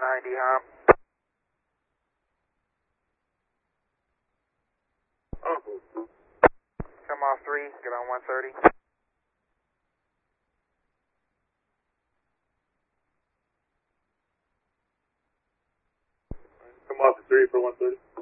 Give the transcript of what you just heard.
90 hop. Come off 3, get on 130. Come off the 3 for 130.